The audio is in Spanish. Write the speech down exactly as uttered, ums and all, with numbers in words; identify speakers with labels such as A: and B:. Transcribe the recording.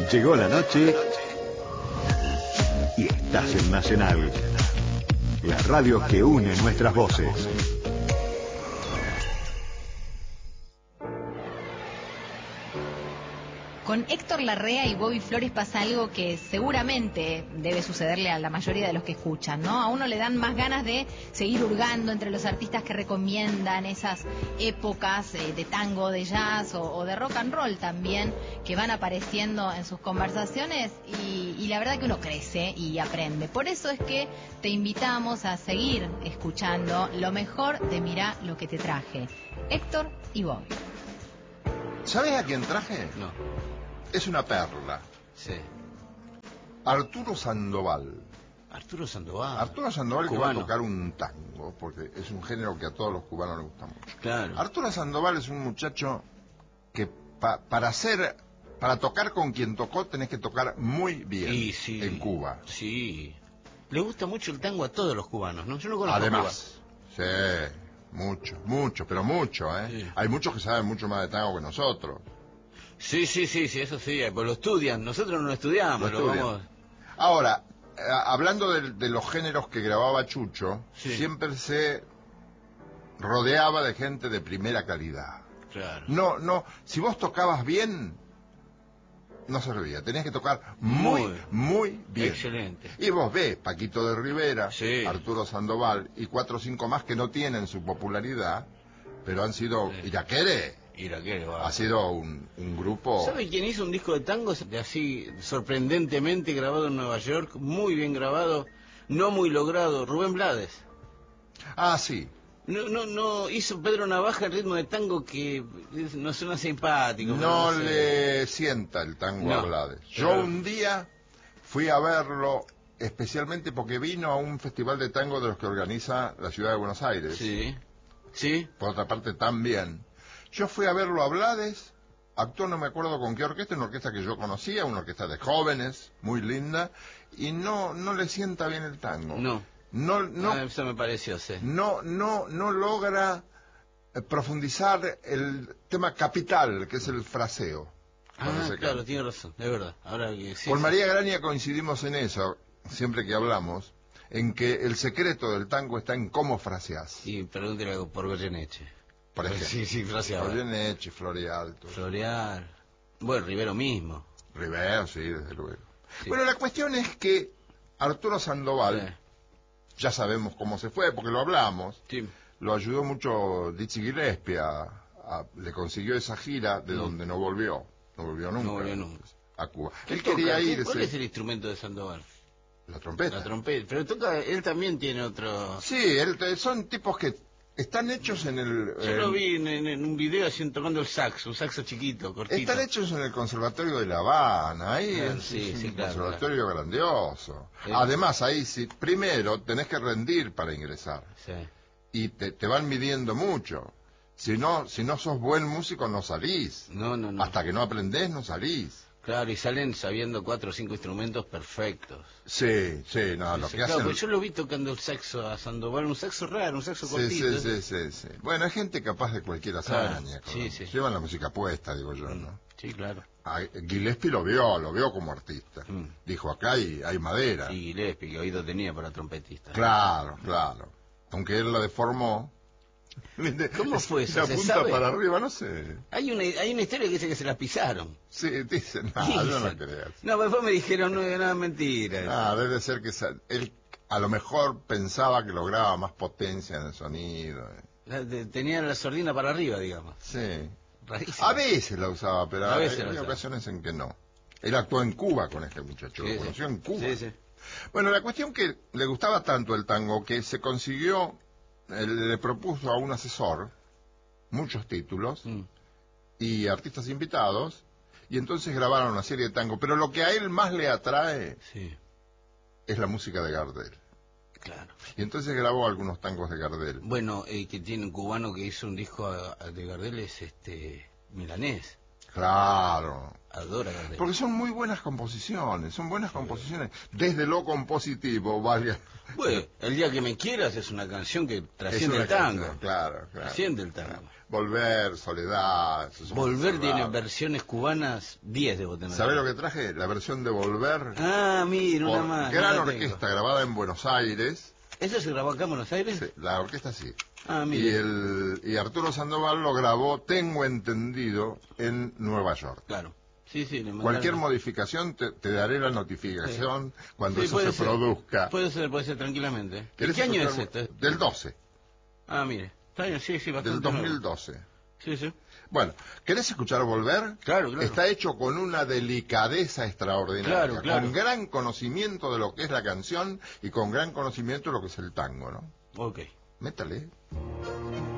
A: Llegó la noche y estás en Nacional, la radio que une nuestras voces.
B: Con Héctor Larrea y Bobby Flores pasa algo que seguramente debe sucederle a la mayoría de los que escuchan, ¿no? A uno le dan más ganas de seguir hurgando entre los artistas que recomiendan, esas épocas eh, de tango, de jazz o, o de rock and roll también, que van apareciendo en sus conversaciones y, y la verdad que uno crece y aprende. Por eso es que te invitamos a seguir escuchando lo mejor de Mirá lo que te traje. Héctor y Bobby.
C: ¿Sabes a quién traje?
D: No.
C: Es una perla.
D: Sí.
C: Arturo Sandoval.
D: Arturo Sandoval.
C: Arturo Sandoval que
D: cubano.
C: va a tocar un tango, porque es un género que a todos los cubanos les gusta mucho.
D: Claro.
C: Arturo Sandoval es un muchacho que pa, para hacer, para tocar con quien tocó tenés que tocar muy bien
D: Y sí.
C: en Cuba.
D: Sí. Le gusta mucho el tango a todos los cubanos, ¿no? Yo no conozco
C: Además, sí, mucho, mucho, pero mucho, ¿eh?
D: Sí.
C: Hay muchos que saben mucho más de tango que nosotros.
D: Sí, sí, sí, sí, eso sí, pues lo estudian, nosotros no lo estudiamos,
C: Lo
D: lo,
C: estudian.
D: vamos...
C: Ahora, eh, hablando de, de los géneros que grababa Chucho,
D: Sí.
C: siempre se rodeaba de gente de primera calidad.
D: Claro.
C: No, no, si vos tocabas bien, no servía, tenías que tocar muy,
D: Muy.
C: muy bien.
D: Excelente.
C: Y vos ves, Paquito de Rivera,
D: Sí.
C: Arturo Sandoval y cuatro o cinco más que no tienen su popularidad, pero han sido,
D: Sí.
C: Iraquere,
D: Iraquere, va.
C: ha sido un, un grupo...
D: ¿Sabe quién hizo un disco de tangos de así sorprendentemente grabado en Nueva York? Muy bien grabado, no muy logrado, Rubén Blades.
C: Ah, sí.
D: No, no, no, hizo Pedro Navaja el ritmo de tango que es- no suena simpático. pero
C: No
D: sé.
C: le sienta el tango a
D: No,
C: Blades. Yo
D: pero-
C: un día fui a verlo especialmente porque vino a un festival de tango de los que organiza la ciudad de Buenos Aires.
D: Sí, sí,
C: Por otra parte también. Yo fui a verlo a Blades, actuó no me acuerdo con qué orquesta, una orquesta que yo conocía, una orquesta de jóvenes, muy linda, y no no le sienta bien el tango.
D: no.
C: No, no,
D: Ah, eso me pareció, sí.
C: no, no, no logra eh, profundizar el tema capital, que es el fraseo. cuando
D: Ah,
C: se
D: claro,
C: canta.
D: tiene razón, es verdad. Ahora que sí,
C: Con
D: sí.
C: María Graña coincidimos en eso, siempre que hablamos, en que el secreto del tango está en cómo fraseás.
D: Y pregúntele por Goyeneche.
C: Por ejemplo,
D: Sí, sí, fraseaba.
C: Goyeneche, Florialto,
D: Florear. Bueno, Rivero mismo.
C: Rivero, sí, desde luego.
D: Sí.
C: Bueno, la cuestión es que Arturo Sandoval,
D: Sí.
C: ya sabemos cómo se fue, porque lo hablamos,
D: Sí.
C: lo ayudó mucho Dizzy Gillespie, a- a- le consiguió esa gira de
D: Mm.
C: donde no volvió, no volvió nunca,
D: No volvió nunca.
C: a Cuba.
D: ¿Qué
C: Él
D: toca?
C: quería
D: ¿Qué-
C: irse,
D: ¿Cuál es el instrumento de Sandoval?
C: la trompeta.
D: La trompeta. Pero toca, él también tiene otro...
C: Sí, él, eh, son tipos que están hechos en el...
D: Yo
C: eh,
D: lo vi en, en- en un video así tocando el saxo, un saxo chiquito, cortito.
C: Están hechos en el Conservatorio de La Habana, ahí
D: Claro,
C: es,
D: sí,
C: es
D: sí,
C: un
D: claro,
C: conservatorio grandioso.
D: Sí.
C: Además, ahí sí, primero tenés que rendir para ingresar
D: Sí.
C: y te, te van midiendo mucho. Si no, si no sos buen músico no salís.
D: No, no, no.
C: Hasta que no aprendés no salís.
D: Claro, y salen sabiendo cuatro o cinco instrumentos perfectos.
C: Sí, sí, no, lo
D: Sí,
C: que
D: claro,
C: hacen...
D: pues yo lo vi tocando el saxo a Sandoval, un saxo raro, un saxo
C: Sí,
D: cortito.
C: sí, sí, sí, sí. Bueno, hay gente capaz de cualquier hazaña.
D: Claro,
C: con
D: sí,
C: la-
D: sí.
C: Llevan la música puesta, digo yo,
D: Mm,
C: ¿no?
D: Sí, claro.
C: Ah, Gillespie lo vio, lo vio como artista.
D: Mm.
C: Dijo, acá hay, hay madera.
D: Sí, Gillespie, que oído tenía para trompetista.
C: Claro, claro. Aunque él la deformó.
D: ¿Cómo fue eso?
C: La
D: ¿Se
C: punta
D: sabe?
C: para arriba, no sé.
D: Hay una, hay una historia que dice que se la pisaron.
C: Sí, dicen, no, yo no
D: Dicen.
C: creo.
D: No, pero después me dijeron, no, era mentira. eso.
C: Ah, debe ser que sa- él a lo mejor pensaba que lograba más potencia en el sonido. eh.
D: La- de- Tenía la sordina para arriba, digamos.
C: Sí.
D: Rarísimo.
C: A veces la usaba, pero
D: A
C: hay,
D: veces la
C: hay
D: usaba.
C: ocasiones en que no. Él actuó en Cuba con este muchacho,
D: Sí,
C: lo
D: sí.
C: conoció en Cuba.
D: Sí, sí.
C: Bueno, la cuestión que le gustaba tanto el tango que se consiguió, él le propuso a un asesor muchos títulos
D: Mm.
C: y artistas invitados, y entonces grabaron una serie de tango. Pero lo que a él más le atrae
D: Sí,
C: es la música de Gardel.
D: claro.
C: Y entonces grabó algunos tangos de Gardel.
D: Bueno, eh, que tiene un cubano que hizo un disco a- a- de Gardel es este Milanés.
C: Claro,
D: adora Gardel.
C: Porque son muy buenas composiciones, son buenas composiciones. Desde lo compositivo, vale.
D: Bueno, El día que me quieras es una canción que trasciende
C: Es
D: el
C: una
D: tango.
C: canción, claro, claro.
D: Trasciende el tango.
C: Volver, Soledad.
D: Volver tiene versiones cubanas diez de tener.
C: ¿Sabés lo que traje? La versión de Volver.
D: Ah, mira, una
C: por
D: más.
C: gran
D: no
C: orquesta grabada en Buenos Aires.
D: ¿Eso se grabó acá en Buenos Aires?
C: Sí, la orquesta sí.
D: Ah,
C: Y,
D: mire.
C: el, y Arturo Sandoval lo grabó, tengo entendido, en Nueva York.
D: Claro. Sí, sí, le mandaron-
C: Cualquier modificación te, te daré la notificación cuando
D: Sí,
C: eso
D: puede
C: se
D: ser.
C: produzca.
D: Puede ser, puede ser tranquilamente. ¿De
C: ¿Querés
D: qué año es
C: escuchar?
D: esto?
C: Del doce,
D: Ah, mire. Está bien, sí, sí, bastante
C: del dos mil
D: nuevo.
C: doce.
D: Sí, sí.
C: Bueno, ¿querés escuchar Volver?
D: Claro, claro.
C: Está hecho con una delicadeza extraordinaria,
D: Claro, claro.
C: con gran conocimiento de lo que es la canción y con gran conocimiento de lo que es el tango, ¿no?
D: Ok.
C: Métale.